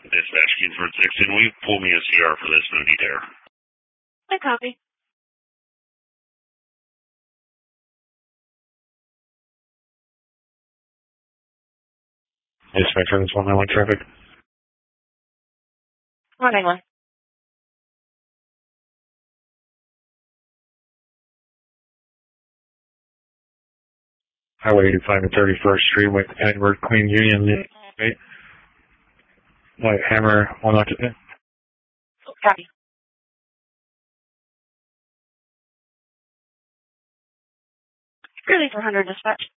Dispatch Kingsford 16, will you pull me a CR for this Moody Dare? I copy. Dispatch for this 191 traffic. 191. Highway 85 and 31st Street with Edward Queen Union. White Hammer, 1 occupant. Copy. 3400 dispatch.